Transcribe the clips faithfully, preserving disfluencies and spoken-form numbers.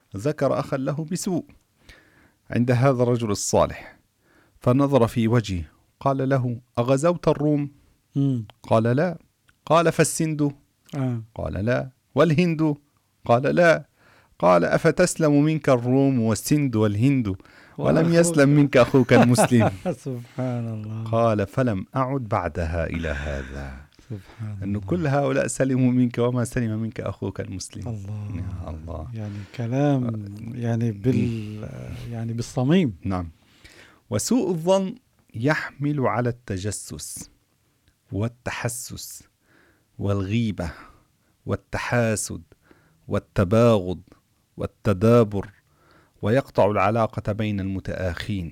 ذكر أخا له بسوء عند هذا الرجل الصالح، فنظر في وجهه قال له: أغزوت الروم؟ مم. قال: لا. قال: فالسند؟ آه. قال: لا. والهند؟ قال: لا. قال: أفتسلم منك الروم والسند والهند ولم يسلم منك أخوك المسلم؟ سبحان الله. قال: فلم أعد بعدها إلى هذا. سبحان أنه الله. كل هؤلاء سلموا منك وما سلم منك أخوك المسلم. الله. يا الله. يعني كلام يعني بال يعني بالصميم. نعم. وسوء الظن يحمل على التجسس والتحسس والغيبة والتحاسد والتباغض والتدابر، ويقطع العلاقة بين المتآخين.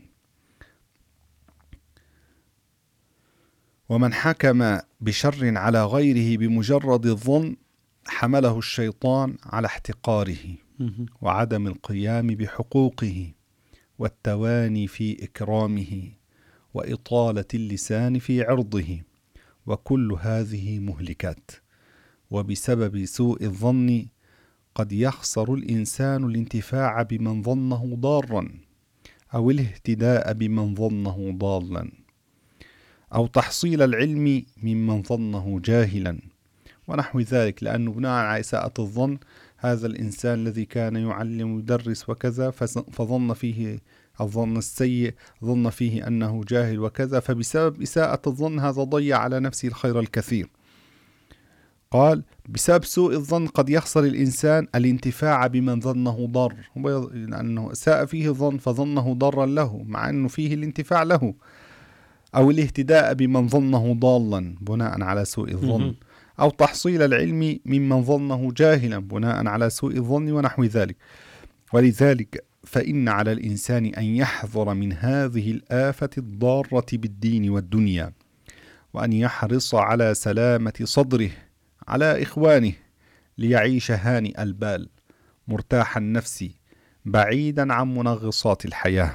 ومن حكم بشر على غيره بمجرد الظن حمله الشيطان على احتقاره وعدم القيام بحقوقه والتواني في إكرامه وإطالة اللسان في عرضه، وكل هذه مهلكات. وبسبب سوء الظن قد يخسر الإنسان الانتفاع بمن ظنه ضارا، أو الاهتداء بمن ظنه ضالا، أو تحصيل العلم ممن ظنه جاهلا ونحو ذلك، لأنه بناء على إساءة الظن هذا الإنسان الذي كان يعلم ويدرس وكذا فظن فيه الظن السيء، ظن فيه أنه جاهل وكذا، فبسبب إساءة الظن هذا ضيع على نفسه الخير الكثير. قال: بسبب سوء الظن قد يخسر الإنسان الانتفاع بمن ظنه ضار، لأنه ساء فيه الظن فظنه ضارا له مع أنه فيه الانتفاع له، أو الاهتداء بمن ظنه ضالا بناء على سوء الظن، أو تحصيل العلم ممن ظنه جاهلا بناء على سوء الظن ونحو ذلك. ولذلك فإن على الإنسان أن يحذر من هذه الآفة الضارة بالدين والدنيا، وأن يحرص على سلامة صدره على إخوانه ليعيش هانئ البال مرتاح النفس بعيدا عن منغصات الحياة،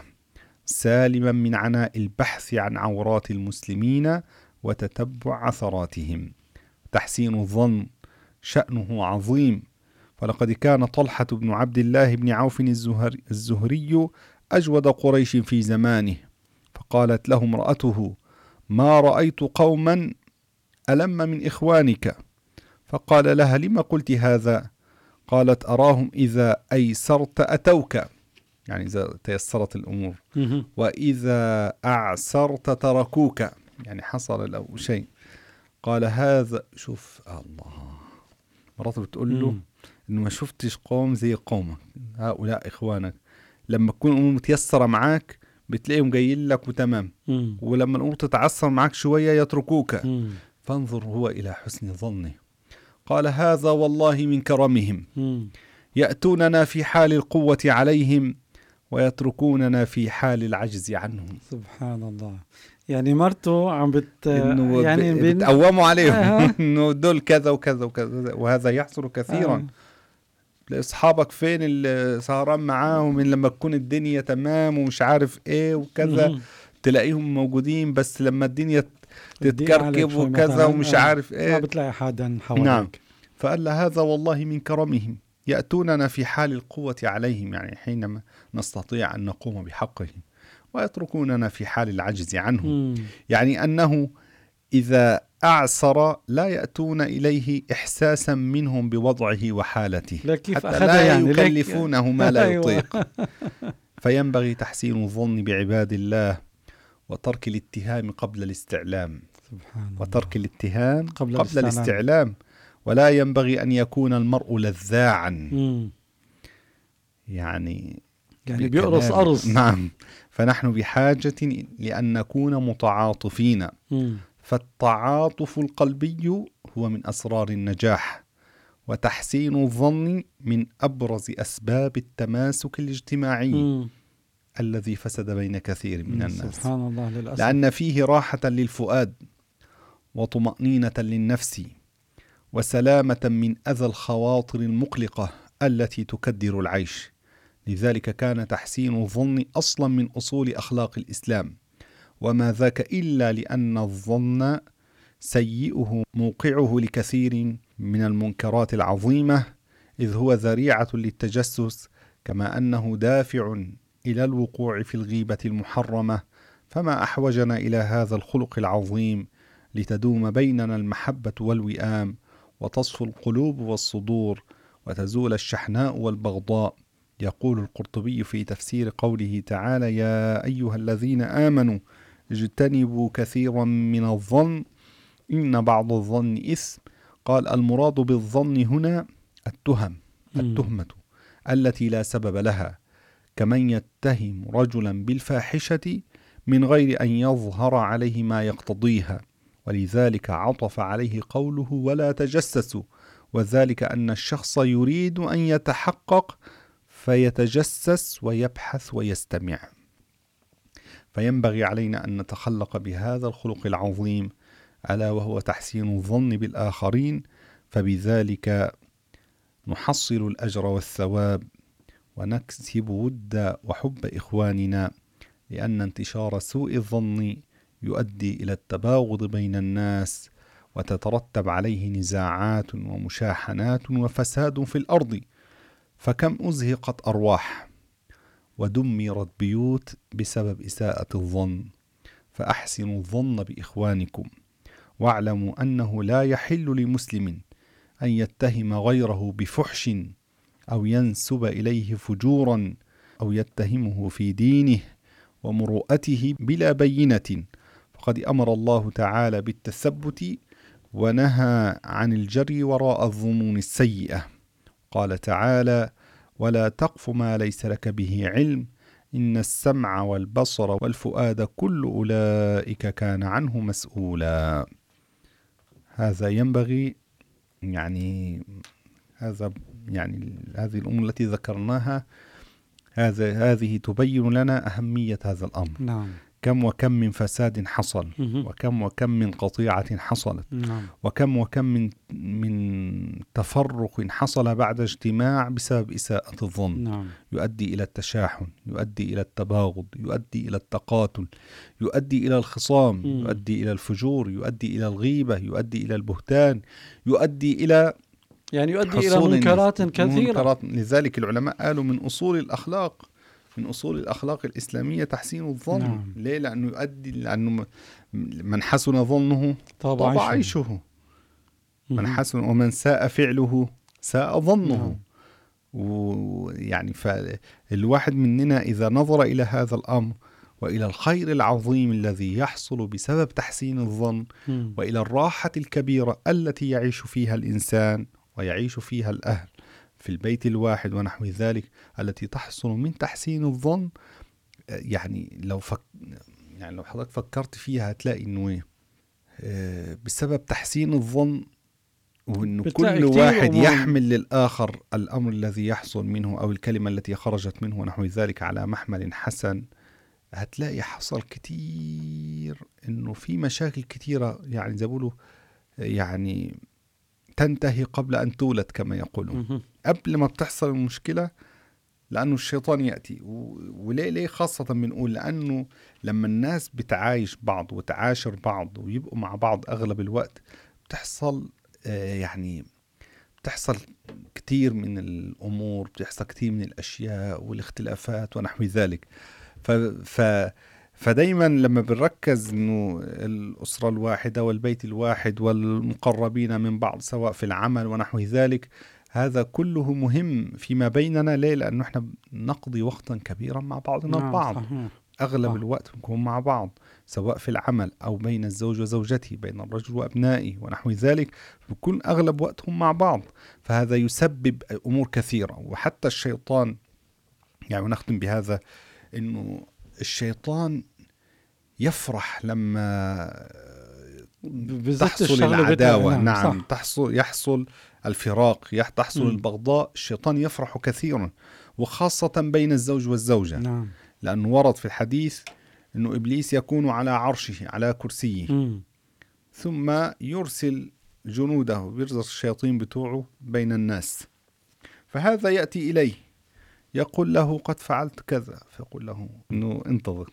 سالما من عناء البحث عن عورات المسلمين وتتبع عثراتهم. تحسين الظن شأنه عظيم، فلقد كان طلحة بن عبد الله بن عوف الزهري أجود قريش في زمانه، فقالت له امرأته: ما رأيت قوما ألم من إخوانك. فقال لها: لما قلت هذا؟ قالت: أراهم إذا أيسرت أتوك، يعني إذا تيسرت الأمور، وإذا أعسرت تركوك، يعني حصل له شيء. قال: هذا شوف الله، مرات بتقول له إنه ما شفتش قوم زي قومك، هؤلاء إخوانك، لما تكون الأمور متيسرة معاك بتلاقيهم جايين لك وتمام، ولما الأمور تتعسر معاك شوية يتركوك. فانظر هو إلى حسن ظنه. قال: هذا والله من كرمهم، يأتوننا في حال القوة عليهم ويتركوننا في حال العجز عنهم. سبحان الله. يعني مرته عم بت يعني بين... بتقوموا عليهم انه دول كذا وكذا وكذا، وهذا يحصل كثيرا. آه. اصحابك فين اللي سهران معاهم من لما تكون الدنيا تمام ومش عارف ايه وكذا، م- تلاقيهم موجودين، بس لما الدنيا تتكركب وكذا ومش آه. عارف ايه ما بتلاقي حدا حواليك. نعم. فقال هذا والله من كرمهم، يأتوننا في حال القوة عليهم، يعني حينما نستطيع أن نقوم بحقهم، ويتركوننا في حال العجز عنهم. مم. يعني أنه إذا أعسر لا يأتون إليه إحساسا منهم بوضعه وحالته، حتى لا يعني يكلفونه ما لا يطيق. فينبغي تحسين الظن بعباد الله وترك الاتهام قبل الاستعلام، سبحان وترك الله. الاتهام قبل, قبل الاستعلام. الاستعلام. ولا ينبغي أن يكون المرء لذاعا، مم. يعني يعني بيقرص قرص. نعم. فنحن بحاجة لأن نكون متعاطفين. م. فالتعاطف القلبي هو من أسرار النجاح، وتحسين الظن من أبرز أسباب التماسك الاجتماعي م. الذي فسد بين كثير من الناس. سبحان الله للأسف. لأن فيه راحة للفؤاد وطمأنينة للنفس وسلامة من أذى الخواطر المقلقة التي تكدر العيش. لذلك كان تحسين الظن أصلا من أصول أخلاق الإسلام، وما ذاك إلا لأن الظن سيئه موقعه لكثير من المنكرات العظيمة، إذ هو ذريعة للتجسس كما أنه دافع إلى الوقوع في الغيبة المحرمة، فما أحوجنا إلى هذا الخلق العظيم لتدوم بيننا المحبة والوئام، وتصفو القلوب والصدور، وتزول الشحناء والبغضاء. يقول القرطبي في تفسير قوله تعالى: يا أيها الذين آمنوا اجتنبوا كثيرا من الظن إن بعض الظن إثم. قال: المراد بالظن هنا التهم التهمة التي لا سبب لها، كمن يتهم رجلا بالفاحشة من غير أن يظهر عليه ما يقتضيها، ولذلك عطف عليه قوله: ولا تجسسوا، وذلك أن الشخص يريد أن يتحقق فيتجسس ويبحث ويستمع. فينبغي علينا أن نتخلق بهذا الخلق العظيم، ألا وهو تحسين الظن بالآخرين، فبذلك نحصل الأجر والثواب ونكسب ود وحب إخواننا، لأن انتشار سوء الظن يؤدي إلى التباغض بين الناس، وتترتب عليه نزاعات ومشاحنات وفساد في الأرض. فكم أزهقت أرواح ودمرت بيوت بسبب إساءة الظن. فأحسنوا الظن بإخوانكم، واعلموا أنه لا يحل لمسلم أن يتهم غيره بفحش أو ينسب إليه فجورا أو يتهمه في دينه ومروءته بلا بينة، فقد أمر الله تعالى بالتثبت ونهى عن الجري وراء الظنون السيئة. قال تعالى: ولا تقف ما ليس لك به علم إن السمع والبصر والفؤاد كل أولئك كان عنه مسؤولا. هذا ينبغي يعني هذا يعني هذه الأمور التي ذكرناها هذا هذه تبين لنا أهمية هذا الأمر. نعم. كم وكم من فساد حصل، مه. وكم وكم من قطيعة حصلت، نعم. وكم وكم من من تفرق حصل بعد اجتماع بسبب إساءة الظن. نعم. يؤدي إلى التشاحن، يؤدي إلى التباغض، يؤدي إلى التقاتل، يؤدي إلى الخصام، مم. يؤدي إلى الفجور، يؤدي إلى الغيبة، يؤدي إلى البهتان، يؤدي إلى يعني يؤدي إلى حصول منكرات كثيرة. منكرات. لذلك العلماء قالوا من أصول الأخلاق من أصول الأخلاق الإسلامية تحسين الظن. نعم. ليه؟ لأنه يؤدي لأنه من حسن ظنه طاب عيشه، من حسن ومن ساء فعله ساء ظنه. نعم. ويعني فالواحد مننا إذا نظر إلى هذا الأمر وإلى الخير العظيم الذي يحصل بسبب تحسين الظن، مم. وإلى الراحة الكبيرة التي يعيش فيها الإنسان ويعيش فيها الأهل في البيت الواحد ونحو ذلك، التي تحصل من تحسين الظن، يعني لو فك يعني لو حضرتك فكرت فيها هتلاقي إنه بسبب تحسين الظن وإنه كل واحد يحمل للآخر الأمر الذي يحصل منه أو الكلمة التي خرجت منه ونحو ذلك على محمل حسن، هتلاقي حصل كتير إنه في مشاكل كتيرة، يعني زي بيقولوا يعني تنتهي قبل أن تولد كما يقولون، قبل ما بتحصل المشكلة، لأنه الشيطان يأتي. وليه ليه خاصة بنقول؟ لأنه لما الناس بتعايش بعض وتعاشر بعض ويبقوا مع بعض أغلب الوقت، بتحصل آه يعني بتحصل كتير من الأمور، بتحصل كتير من الأشياء والاختلافات ونحو ذلك. ف, ف فدايما لما بنركز إنه الأسرة الواحدة والبيت الواحد والمقربين من بعض سواء في العمل ونحو ذلك، هذا كله مهم فيما بيننا. ليه؟ لأنه احنا نقضي وقتا كبيرا مع بعضنا البعض. نعم. أغلب صح. الوقت نكون مع بعض سواء في العمل أو بين الزوج وزوجته، بين الرجل وأبنائه ونحو ذلك، بيكون أغلب وقتهم مع بعض. فهذا يسبب أمور كثيرة. وحتى الشيطان، يعني نختم بهذا، إنه الشيطان يفرح لما تحصل العداوة. نعم. صح. تحصل يحصل الفراق، تحصل م. البغضاء. الشيطان يفرح كثيرا، وخاصة بين الزوج والزوجة. نعم. لأنه ورد في الحديث أنه إبليس يكون على عرشه على كرسيه، م. ثم يرسل جنوده ويرسل الشياطين بتوعه بين الناس. فهذا يأتي إليه يقول له قد فعلت كذا، فيقول له أنه انتظر،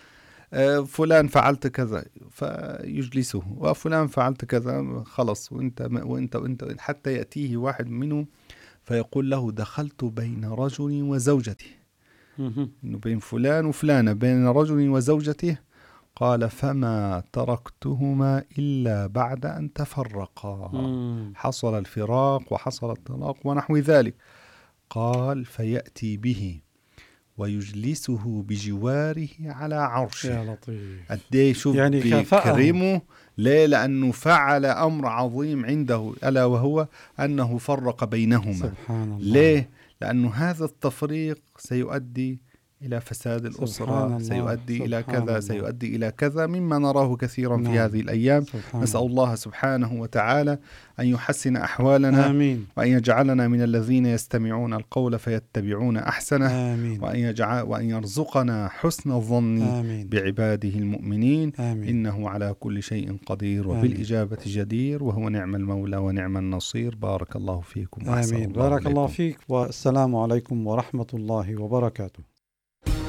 فلان فعلت كذا، فيجلسه، وفلان فعلت كذا، خلص، وانت وانت وانت حتى يأتيه واحد منه فيقول له دخلت بين رجل وزوجته، مهم. إنه بين فلان وفلانة، بين رجل وزوجته. قال فما تركتهما إلا بعد أن تفرقا، مم. حصل الفراق وحصل الطلاق ونحو ذلك. قال فيأتي به ويجلسه بجواره على عرشه. يا لطيف. قديه شوف يعني كافأه. بيكرمه. ليه؟ لأنه فعل أمر عظيم عنده، ألا وهو أنه فرق بينهما. سبحان الله. ليه؟ لأنه هذا التفريق سيؤدي إلى فساد سبحان الأسرة، الله. سيؤدي إلى سبحان كذا، الله. سيؤدي إلى كذا، مما نراه كثيرا في نعم. هذه الأيام. سبحان نسأل الله. الله سبحانه وتعالى أن يحسن أحوالنا، آمين. وأن يجعلنا من الذين يستمعون القول فيتبعون أحسنه، آمين. وأن, يجعل وأن يرزقنا حسن الظن آمين. بعباده المؤمنين. آمين. إنه على كل شيء قدير وبالإجابة جدير، وهو نعم المولى ونعم النصير. بارك الله فيكم. آمين. بارك الله فيك، والسلام عليكم ورحمة الله وبركاته.